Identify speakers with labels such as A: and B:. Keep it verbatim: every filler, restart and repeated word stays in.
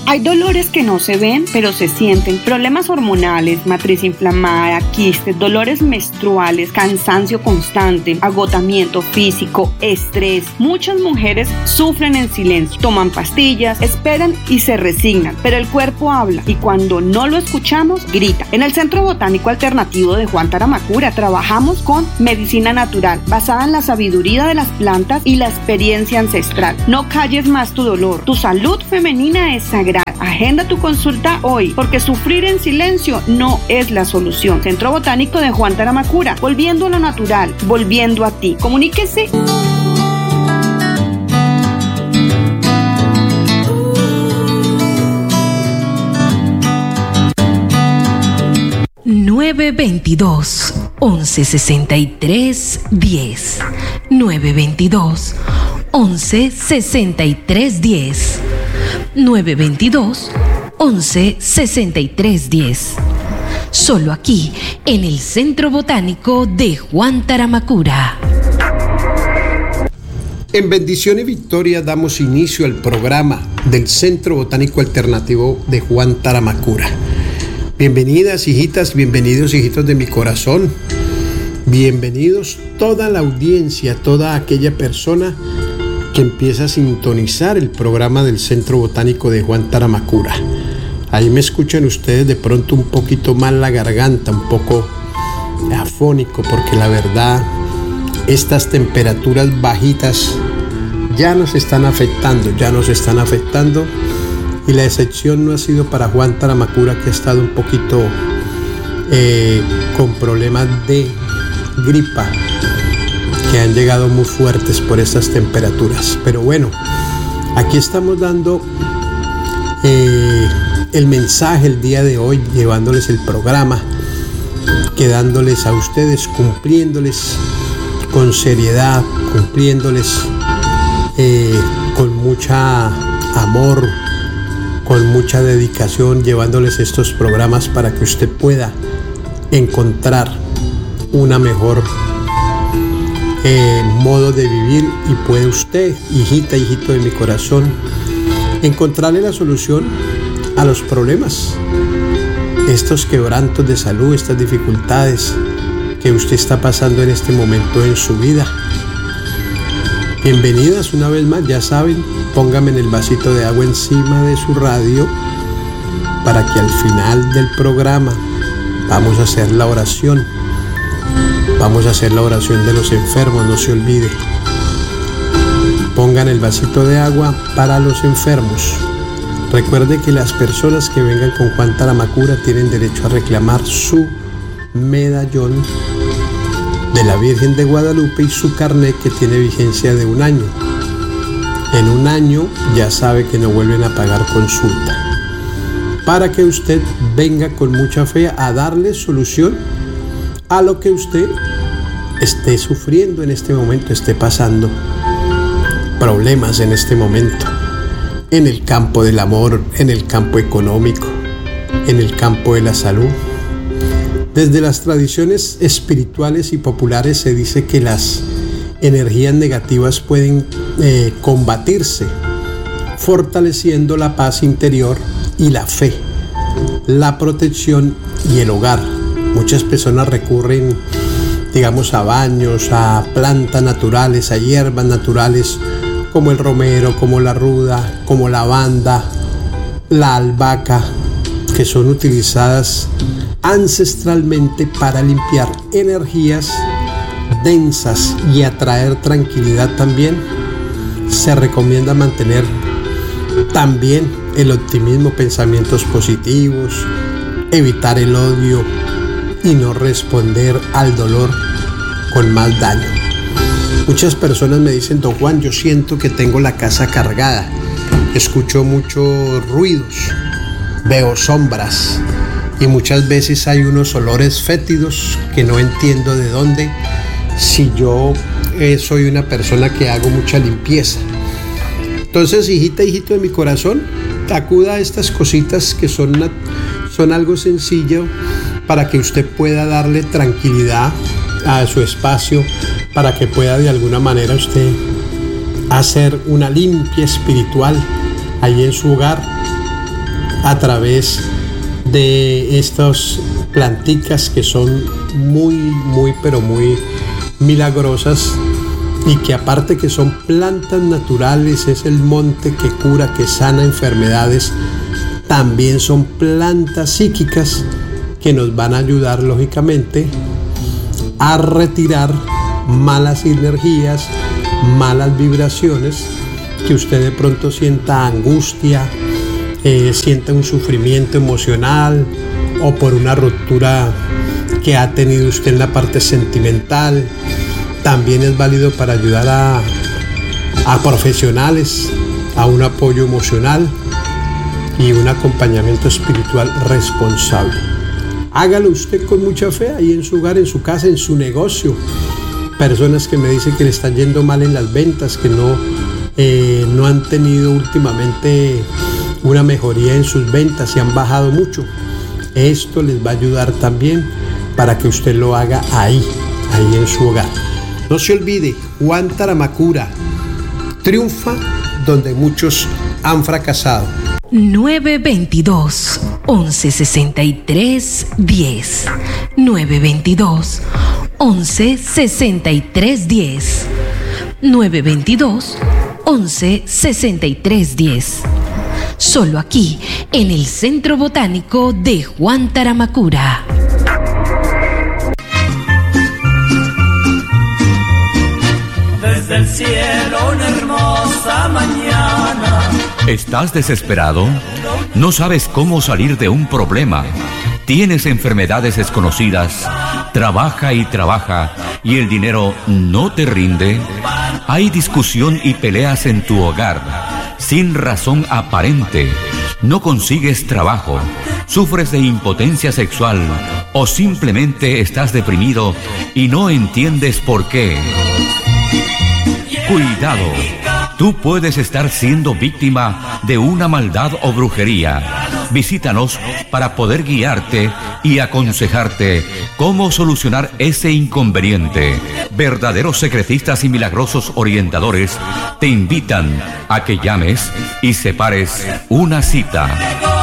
A: Hay dolores que no se ven, pero se sienten. Problemas hormonales, matriz inflamada, quistes, dolores menstruales, cansancio constante, agotamiento físico, estrés. Muchas mujeres sufren en silencio, toman pastillas, esperan y se resignan, pero el cuerpo habla y cuando no lo escuchamos, grita. En el Centro Botánico Alternativo de Juan Taramacura trabajamos con medicina natural, basada en la sabiduría de las plantas y la experiencia ancestral. No calles más tu dolor. Tu salud femenina es sagrada. Agenda tu consulta hoy, porque sufrir en silencio no es la solución. Centro Botánico de Juan Taramacura, volviendo a lo natural, volviendo a ti. Comuníquese.
B: nueve veintidós, once sesenta y tres, diez. nueve veintidós, once sesenta y tres, diez. nueve veintidós, once sesenta y tres, diez. Solo aquí, en el Centro Botánico de Juan Taramacura.
C: En bendición y victoria damos inicio al programa del Centro Botánico Alternativo de Juan Taramacura. Bienvenidas, hijitas, bienvenidos, hijitos de mi corazón. Bienvenidos toda la audiencia, toda aquella persona que empieza a sintonizar el programa del Centro Botánico de Juan Taramacura. Ahí me escuchan ustedes de pronto un poquito mal la garganta, un poco afónico, porque la verdad estas temperaturas bajitas ya nos están afectando, ya nos están afectando. Y la excepción no ha sido para Juan Taramacura, que ha estado un poquito eh, con problemas de gripa, que han llegado muy fuertes por estas temperaturas. Pero bueno, aquí estamos dando eh, el mensaje el día de hoy, llevándoles el programa, quedándoles a ustedes, cumpliéndoles con seriedad, cumpliéndoles eh, con mucha amor, con mucha dedicación, llevándoles estos programas para que usted pueda encontrar una mejor eh, modo de vivir y puede usted, hijita, hijito de mi corazón, encontrarle la solución a los problemas, estos quebrantos de salud, estas dificultades que usted está pasando en este momento en su vida. Bienvenidas una vez más, ya saben, póngame en el vasito de agua encima de su radio para que al final del programa vamos a hacer la oración. Vamos a hacer la oración de los enfermos, no se olvide. Pongan el vasito de agua para los enfermos. Recuerde que las personas que vengan con Juan Taramacura tienen derecho a reclamar su medallón de la Virgen de Guadalupe y su carnet, que tiene vigencia de un año. En un año ya sabe que no vuelven a pagar consulta, para que usted venga con mucha fe a darle solución a lo que usted esté sufriendo en este momento, esté pasando problemas en este momento, en el campo del amor, en el campo económico, en el campo de la salud. Desde las tradiciones espirituales y populares se dice que las energías negativas pueden eh, combatirse fortaleciendo la paz interior y la fe, la protección y el hogar. Muchas personas recurren, digamos, a baños, a plantas naturales, a hierbas naturales como el romero, como la ruda, como la lavanda, la albahaca, que son utilizadas ancestralmente para limpiar energías densas y atraer tranquilidad también. Se recomienda mantener también el optimismo, pensamientos positivos, evitar el odio y no responder al dolor con más daño. Muchas personas me dicen: don Juan, yo siento que tengo la casa cargada, escucho muchos ruidos, veo sombras y muchas veces hay unos olores fétidos que no entiendo de dónde, si yo eh, soy una persona que hago mucha limpieza. Entonces, hijita, hijito de mi corazón, acuda a estas cositas que son, son algo sencillo para que usted pueda darle tranquilidad a su espacio, para que pueda de alguna manera usted hacer una limpia espiritual ahí en su hogar, a través de estas planticas que son muy, muy, pero muy milagrosas, y que aparte que son plantas naturales, es el monte que cura, que sana enfermedades, también son plantas psíquicas que nos van a ayudar lógicamente a retirar malas energías, malas vibraciones, que usted de pronto sienta angustia, eh, sienta un sufrimiento emocional, o por una ruptura que ha tenido usted en la parte sentimental. También es válido para ayudar a, a profesionales, a un apoyo emocional y un acompañamiento espiritual responsable. Hágalo usted con mucha fe ahí en su hogar, en su casa, en su negocio. Personas que me dicen que le están yendo mal en las ventas, que no, eh, no han tenido últimamente una mejoría en sus ventas y han bajado mucho. Esto les va a ayudar también para que usted lo haga ahí, ahí en su hogar. No se olvide, Juan Taramacura triunfa donde muchos han fracasado.
B: nueve veintidós, once sesenta y tres, diez. nueve veintidós, once sesenta y tres, diez. nueve veintidós, once sesenta y tres, diez. Solo aquí, en el Centro Botánico de Juan Taramacura.
D: Desde el cielo una hermosa mañana.
E: ¿Estás desesperado? ¿No sabes cómo salir de un problema? ¿Tienes enfermedades desconocidas? ¿Trabaja y trabaja y el dinero no te rinde? ¿Hay discusión y peleas en tu hogar sin razón aparente? ¿No consigues trabajo? ¿Sufres de impotencia sexual? ¿O simplemente estás deprimido y no entiendes por qué? Cuidado, tú puedes estar siendo víctima de una maldad o brujería. Visítanos para poder guiarte y aconsejarte cómo solucionar ese inconveniente. Verdaderos secretistas y milagrosos orientadores te invitan a que llames y separes una cita.